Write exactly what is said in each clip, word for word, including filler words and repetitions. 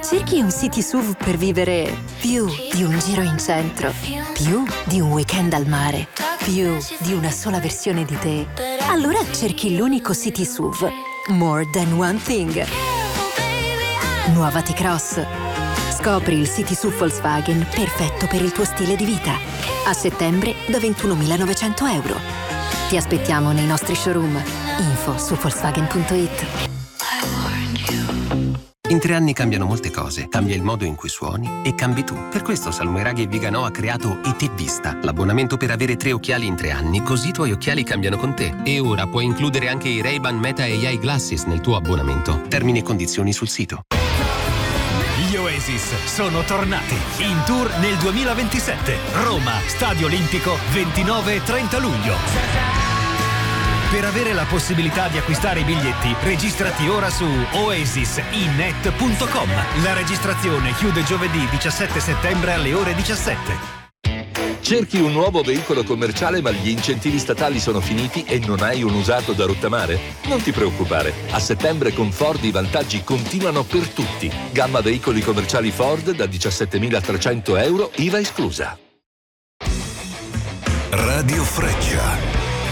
Cerchi un City S U V per vivere più di un giro in centro, più di un weekend al mare, più di una sola versione di te. Allora cerchi l'unico City S U V. More than one thing. Nuova T-Cross. Scopri il City S U V Volkswagen perfetto per il tuo stile di vita. A settembre da ventunomilanovecento euro. Ti aspettiamo nei nostri showroom. Info su Volkswagen punto it. In tre anni cambiano molte cose. Cambia il modo in cui suoni e cambi tu. Per questo Salmoiraghi e Viganò ha creato E T Vista, l'abbonamento per avere tre occhiali in tre anni, così i tuoi occhiali cambiano con te. E ora puoi includere anche i Ray-Ban Meta A I Glasses nel tuo abbonamento. Termini e condizioni sul sito. Gli Oasis sono tornati in tour nel duemilaventisette. Roma, Stadio Olimpico, ventinove e trenta luglio. Per avere la possibilità di acquistare i biglietti, registrati ora su oasis i net punto com. La registrazione chiude giovedì diciassette settembre alle ore diciassette. Cerchi un nuovo veicolo commerciale ma gli incentivi statali sono finiti e non hai un usato da rottamare? Non ti preoccupare, a settembre con Ford i vantaggi continuano per tutti. Gamma veicoli commerciali Ford da diciassettemilatrecento euro, I V A esclusa. Radio Freccia.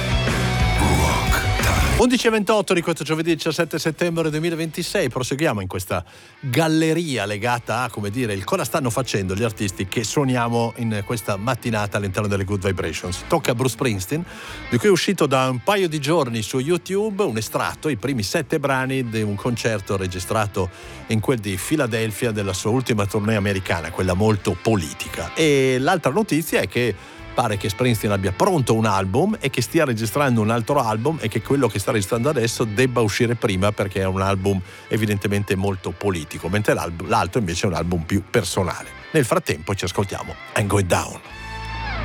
undici e ventotto di questo giovedì diciassette settembre duemilaventisei. Proseguiamo in questa galleria legata a, come dire, il cosa stanno facendo gli artisti che suoniamo in questa mattinata all'interno delle Good Vibrations. Tocca a Bruce Springsteen, di cui è uscito da un paio di giorni su YouTube un estratto, i primi sette brani di un concerto registrato in quel di Philadelphia della sua ultima tournée americana, quella molto politica. E l'altra notizia è che pare che Springsteen abbia pronto un album e che stia registrando un altro album e che quello che sta registrando adesso debba uscire prima perché è un album evidentemente molto politico, mentre l'altro invece è un album più personale. Nel frattempo ci ascoltiamo I'm Going Down.